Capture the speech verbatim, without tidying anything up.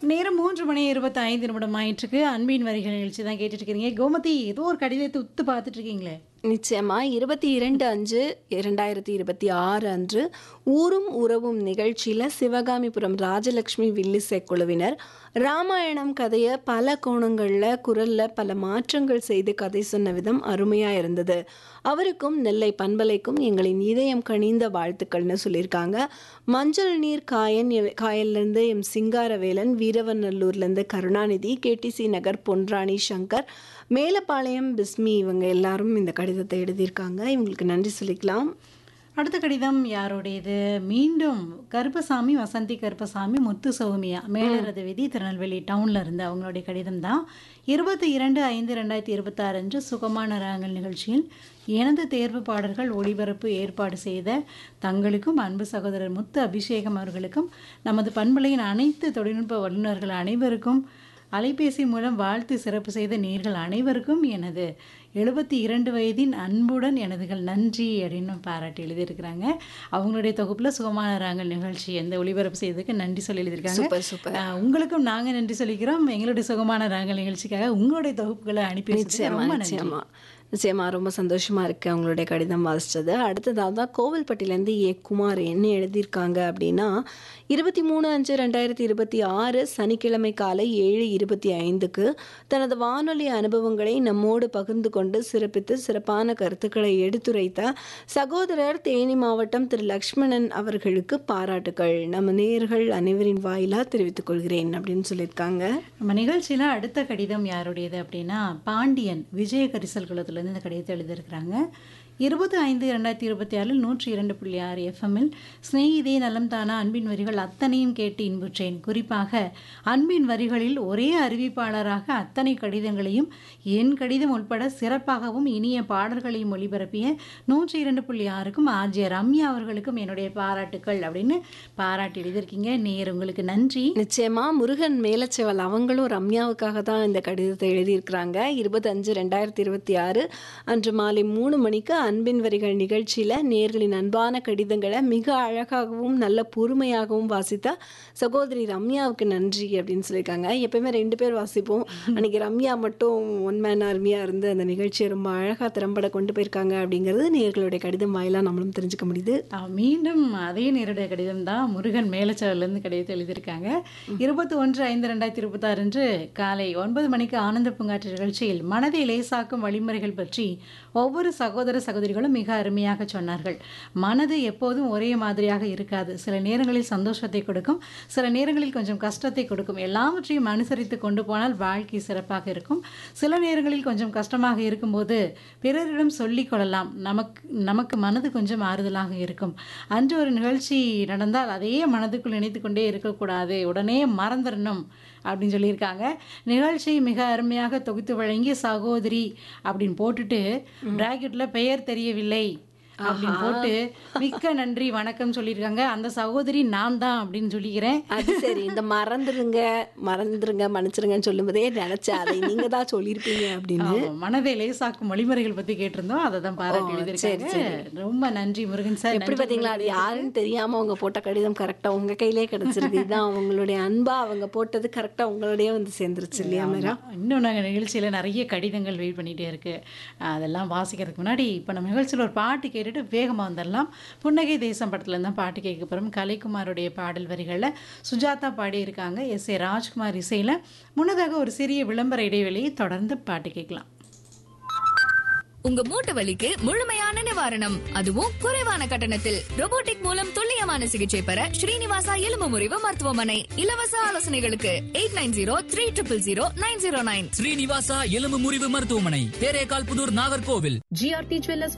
நேரம் மூன்று மணி இருபத்தி ஐந்து நிமிடம் ஆயிட்டுருக்கு. அன்பின் வரிகள் நிகழ்ச்சி தான் கேட்டுட்டு இருக்கீங்க. கோமதி, ஏதோ ஒரு கடிதத்தை உத்து பார்த்துட்டு இருக்கீங்களே? நிச்சயமா இருபத்தி இரண்டு அஞ்சு இரண்டாயிரத்தி இருபத்தி ஆறு அன்று ஊரும் உறவும் நிகழ்ச்சியில் சிவகாமிபுரம் ராஜலட்சுமி வில்லிசை குழுவினர் ராமாயணம் கதையை பல கோணங்களில் குரலில் பல மாற்றங்கள் செய்து கதை சொன்ன விதம் அருமையாக இருந்தது. அவருக்கும் நெல்லை பண்பலைக்கும் எங்களின் இதயம் கனிந்த வாழ்த்துக்கள்னு சொல்லியிருக்காங்க. மஞ்சள் நீர் காயன் காயல்லேருந்து எம் சிங்காரவேலன், வீரவநல்லூர்லேருந்து கருணாநிதி, கேடிசி நகர் பொன்ராணி சங்கர், மேலப்பாளையம் பிஸ்மி, இவங்க எல்லாரும் இந்த கடிதத்தை எழுதியிருக்காங்க. இவங்களுக்கு நன்றி சொல்லிக்கலாம். அடுத்த கடிதம் யாருடையது? மீண்டும் கருப்பசாமி, வசந்தி கருப்பசாமி, முத்து சௌமியா, மேலரத விதி, திருநெல்வேலி டவுன்ல இருந்து அவங்களுடைய கடிதம் தான். இருபத்தி இரண்டு ஐந்து ரெண்டாயிரத்தி இருபத்தி ஆறு அன்று சுகமான ராகங்கள் நிகழ்ச்சியில் எனது தேர்வு பாடல்கள் ஒளிபரப்பு ஏற்பாடு செய்த தங்களுக்கும் அன்பு சகோதரர் முத்து அபிஷேகம் அவர்களுக்கும் நமது பண்பலையின் அனைத்து தொழில்நுட்ப வல்லுநர்கள் அனைவருக்கும் அலைபேசி மூலம் வாழ்த்து சிறப்பு செய்த நேர்கள் அனைவருக்கும் எனது எழுபத்தி இரண்டு வயதின் அன்புடன் எனதுகள் நன்றி அப்படின்னு பாராட்டி எழுதியிருக்கிறாங்க. அவங்களுடைய தொகுப்பில் சுகமான ராகங்கள் நிகழ்ச்சி எந்த ஒளிபரப்பு செய்ததுக்கு நன்றி சொல்லி எழுதியிருக்காங்க. உங்களுக்கும் நாங்கள் நன்றி சொல்லிக்கிறோம். எங்களுடைய சுகமான ராகங்கள் நிகழ்ச்சிக்காக உங்களுடைய தொகுப்புகளை அனுப்பி நிச்சயமா நிச்சயமா ரொம்ப சந்தோஷமா இருக்கு அவங்களுடைய கடிதம் வாசிச்சது. அடுத்ததாக தான் கோவில்பட்டியிலேருந்து ஏ குமார் என்ன எழுதியிருக்காங்க அப்படின்னா, இருபத்தி மூணு அஞ்சு ரெண்டாயிரத்தி இருபத்தி ஆறு சனிக்கிழமை காலை ஏழு இருபத்தி ஐந்துக்கு தனது வானொலி அனுபவங்களை நம்மோடு பகிர்ந்து கொண்டு சிறப்பித்து சிறப்பான கருத்துக்களை எடுத்துரைத்த சகோதரர் தேனி மாவட்டம் திரு லக்ஷ்மணன் அவர்களுக்கு பாராட்டுக்கள் நம்ம நேயர்கள் அனைவரின் வாயிலாக தெரிவித்துக் கொள்கிறேன் அப்படின்னு சொல்லியிருக்காங்க. நம்ம நிகழ்ச்சியில் அடுத்த கடிதம் யாருடையது அப்படின்னா, பாண்டியன் விஜய கரிசல் குளத்தில் இந்த கடிதத்தை எழுதியிருக்கிறாங்க. இருபது ஐந்து இரண்டாயிரத்தி இருபத்தி ஆறில் நூற்றி இரண்டு புள்ளி ஆறு எஃப்எம்மில் ஸ்நேகிதே நலம் தானா அன்பின் வரிகள் அத்தனையும் கேட்டு இன்புற்றேன். குறிப்பாக அன்பின் வரிகளில் ஒரே அறிவிப்பாளராக அத்தனை கடிதங்களையும் என் கடிதம் உட்பட சிறப்பாகவும் இனிய பாடல்களையும் ஒளிபரப்பிய நூற்றி இரண்டு புள்ளி ஆறுக்கும் ஆர்ஜே ரம்யா அவர்களுக்கும் என்னுடைய பாராட்டுக்கள் அப்படின்னு பாராட்டி எழுதியிருக்கீங்க. நேர் உங்களுக்கு நன்றி. நிச்சயமா முருகன் மேலச்செவல் அவங்களும் ரம்யாவுக்காக தான் இந்த கடிதத்தை எழுதியிருக்கிறாங்க. இருபத்தி அஞ்சு ரெண்டாயிரத்தி இருபத்தி ஆறு அன்று மாலை மூணு மணிக்கு அன்பின் வரிகள் நிகழ்ச்சியில் நேர்களின் அன்பான கடிதங்களை மிக அழகாகவும் நல்ல பொறுமையாகவும் வாசித்த சகோதரி ரம்யாவுக்கு நன்றி அப்படின்னு சொல்லியிருக்காங்க. எப்பயுமே ரெண்டு பேர் வாசிப்போம், அன்னைக்கு ரம்யா மட்டும் ஒன் மேன் ஆர்மியாக இருந்து அந்த நிகழ்ச்சியை ரொம்ப அழகாக திறம்பட கொண்டு போயிருக்காங்க அப்படிங்கிறது நேர்களுடைய கடிதம் வாயிலாக நம்மளும் தெரிஞ்சுக்க முடியுது. மீண்டும் அதே நேருடைய கடிதம் தான் முருகன் மேலச்சவர்லேருந்து கடிதத்தை எழுதியிருக்காங்க. இருபத்தி ஒன்று ஐந்து ரெண்டாயிரத்தி இருபத்தி ஆறு அன்று காலை ஒன்பது மணிக்கு ஆனந்த பூங்காற்று நிகழ்ச்சியில் மனதை லேசாக்கும் வழிமுறைகள் பற்றி ஒவ்வொரு சகோதர சகோதரிகளும் மிக அருமையாக சொன்னார்கள். மனது எப்போதும் ஒரே மாதிரியாக இருக்காது. சில நேரங்களில் சந்தோஷத்தை கொடுக்கும், சில நேரங்களில் கொஞ்சம் கஷ்டத்தை கொடுக்கும். எல்லாவற்றையும் அனுசரித்து கொண்டு போனால் வாழ்க்கை சிறப்பாக இருக்கும். சில நேரங்களில் கொஞ்சம் கஷ்டமாக இருக்கும்போது பிறரிடம் சொல்லிக் கொள்ளலாம். நமக்கு நமக்கு மனது கொஞ்சம் ஆறுதலாக இருக்கும். அன்று ஒரு நிகழ்ச்சி நடந்தால் அதையே மனதுக்குள் நினைத்து கொண்டே இருக்கக்கூடாது, உடனே மறந்துடணும் அப்படின்னு சொல்லியிருக்காங்க. நிகழ்ச்சி மிக அருமையாக தொகுத்து வழங்கிய சகோதரி அப்படின்னு போட்டுட்டு பிராக்கெட்ல பெயர் தெரியவில்லை அப்படின்னு போட்டு மிக்க நன்றி வணக்கம் சொல்லியிருக்காங்க. அந்த சகோதரி நான் தான் அப்படின்னு சொல்லிக்கிறேன். அது சரி, இந்த மறந்துருங்க மறந்துருங்க மன்னிச்சிருங்கன்னு சொல்லும்போதே நினைச்சேன் அதை நீங்க தான் சொல்லியிருப்பீங்க அப்படின்னு. மனதை லேசாக்கும் வழிமுறைகள் பத்தி கேட்டிருந்தோம், அதை தான் பாராட்டி எழுதியிருக்காங்க. ரொம்ப நன்றி முருகன் சார். எப்படி பார்த்தீங்களா, அது யாருன்னு தெரியாம அவங்க போட்ட கடிதம் கரெக்டா உங்க கையிலே கிடைச்சிருக்கு. இதுதான் அவங்களுடைய அன்பா, அவங்க போட்டது கரெக்டா உங்களுடைய வந்து சேர்ந்துருச்சு இல்லையா மேரா? இன்னும் நாங்கள் நிகழ்ச்சியில நிறைய கடிதங்கள் வெயிட் பண்ணிட்டே இருக்கு. அதெல்லாம் வாசிக்கிறதுக்கு முன்னாடி இப்போ நம்ம நிகழ்ச்சியில் ஒரு பாட்டு கேட்டு வேகமாக வந்துடலாம். புன்னகை தேசம் படத்துல இருந்தால் பாட்டு கேட்க போகிறோம். கலைக்குமாருடைய பாடல் வரிகளில் சுஜாதா பாடியிருக்காங்க. எஸ் ஏ ராஜ்குமார் இசையில். முன்னதாக ஒரு சிறிய விளம்பர இடைவெளியை தொடர்ந்து பாட்டு கேட்கலாம். உங்க மூட்டு வலிக்கு முழுமையான நிவாரணம், அதுவும் குறைவான கட்டணத்தில். ரோபோட்டிக் மூலம் துல்லியமான சிகிச்சை பெற ஸ்ரீனிவாசா எலும்பு முறிவு மருத்துவமனை. இலவச ஆலோசனைகளுக்கு eight nine zero three triple zero nine zero nine. Srinivasa எலும்பு முறிவு மருத்துவமனை, தேரேகால் புதூர், நாகர்கோவில். GRT jewellers